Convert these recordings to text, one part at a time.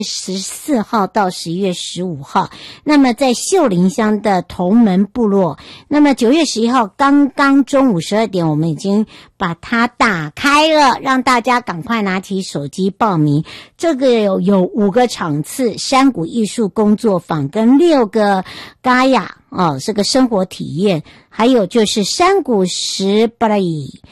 14号到11月15号，那么在秀林乡的同门部落，那么9月11号刚刚中午12点，我们已经把它打开了，让大家赶快拿起手机报名。这个有5个场次，山谷艺术工作坊跟6个嘎雅是个生活体验，还有就是山谷十巴里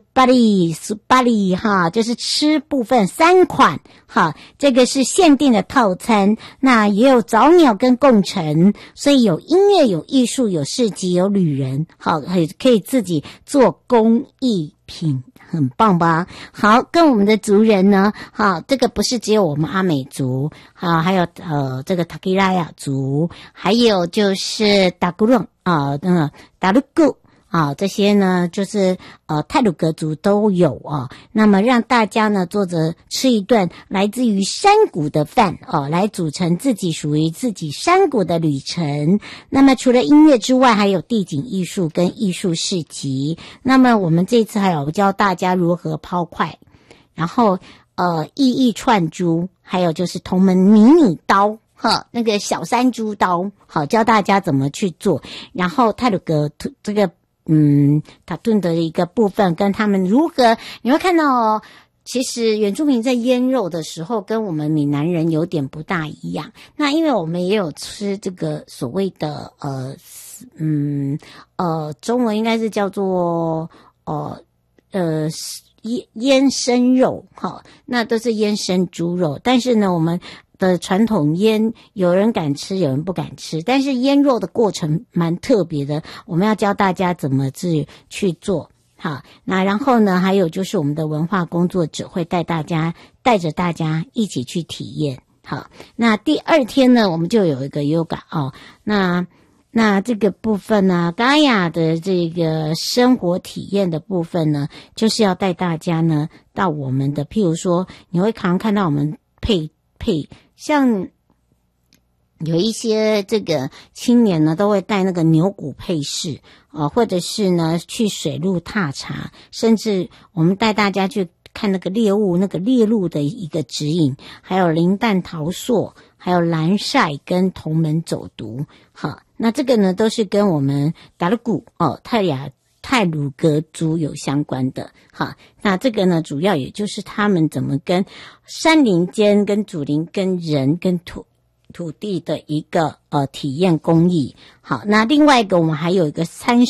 哈，就是吃部分3款哈，这个是限定的套餐，那也有早鸟跟共乘，所以有音乐有艺术有市集有旅人，好，可以自己做工艺品，很棒吧？好，跟我们的族人呢，好，这个不是只有我们阿美族，好，还有这个塔吉拉雅族，还有就是达古隆达鲁古这些呢就是太鲁阁族都有那么让大家呢坐着吃一顿来自于山谷的饭来组成自己属于自己山谷的旅程。那么除了音乐之外，还有地景艺术跟艺术市集。那么我们这次还有教大家如何抛块，然后意义串珠，还有就是同门迷你刀那个小山猪刀，好，教大家怎么去做。然后太鲁阁这个塔顿的一个部分跟他们如何，你会看到其实原住民在腌肉的时候跟我们闽南人有点不大一样。那因为我们也有吃这个所谓的中文应该是叫做腌生肉，那都是腌生猪肉，但是呢我们的传统腌，有人敢吃有人不敢吃，但是腌肉的过程蛮特别的，我们要教大家怎么去做。好，那然后呢还有就是我们的文化工作者会带着大家一起去体验。好，那第2天呢我们就有一个 yoga 那这个部分呢嘎雅的这个生活体验的部分呢，就是要带大家呢到我们的，譬如说你会常看到我们配像有一些这个青年呢都会带那个牛骨配饰或者是呢去水路踏查，甚至我们带大家去看那个猎物，那个猎鹿的一个指引，还有林蛋桃塑，还有蓝晒跟同门走读。好，那这个呢都是跟我们达鲁古太鲁阁族有相关的。好，那这个呢主要也就是他们怎么跟山林间跟祖灵跟人跟土地的一个体验工艺。好，那另外一个我们还有一个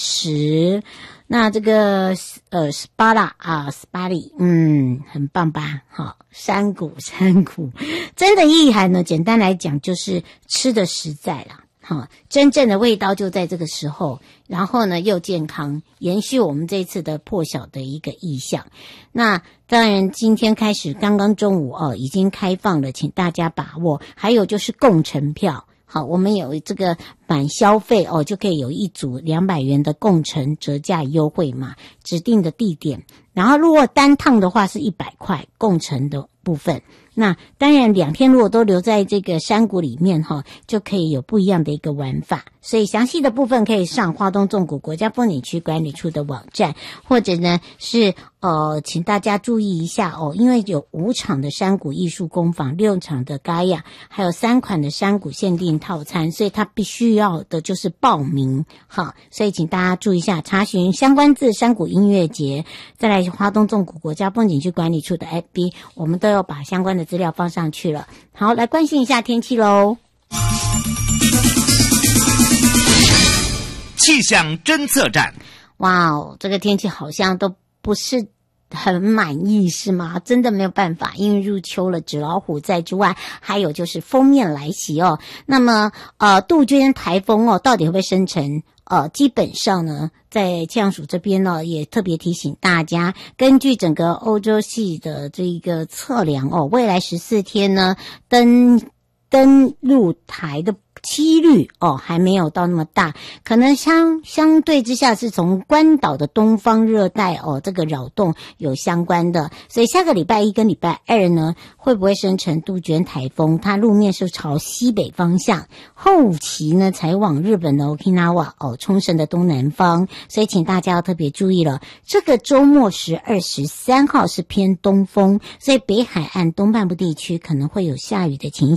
30，那这个斯巴里很棒吧？好，山谷真的意涵呢，简单来讲就是吃的实在啦。好，真正的味道就在这个时候，然后呢又健康，延续我们这次的破晓的一个意象。那当然今天开始刚刚中午已经开放了，请大家把握。还有就是共乘票，好，我们有这个满消费就可以有一组200元的共乘折价优惠码，指定的地点。然后如果单趟的话是100块共乘的部分。那当然2天如果都留在这个山谷里面就可以有不一样的一个玩法。所以详细的部分可以上花东纵谷国家风景区管理处的网站，或者呢是请大家注意一下因为有5场的山谷艺术工坊，6场的嘎雅，还有3款的山谷限定套餐，所以它必须要的就是报名。好，所以请大家注意一下，查询相关字山谷音乐节，再来花东纵谷国家风景区管理处的 FB， 我们都有把相关的资料放上去了。好，来关心一下天气咯。 气象侦测站。 哇哦，这个天气好像都不是很满意是吗？真的没有办法，因为入秋了，纸老虎在之外，还有就是锋面来袭那么杜鹃台风到底会不会生成？基本上呢在气象署这边呢也特别提醒大家，根据整个欧洲系的这个测量未来14天呢登陆台的几率还没有到那么大，可能相对之下是从关岛的东方热带这个扰动有相关的，所以下个礼拜一跟礼拜二呢，会不会生成杜鹃台风？它路面是朝西北方向，后期呢才往日本的 Okinawa 冲绳的东南方，所以请大家要特别注意了。这个周末12、13号是偏东风，所以北海岸东半部地区可能会有下雨的情形。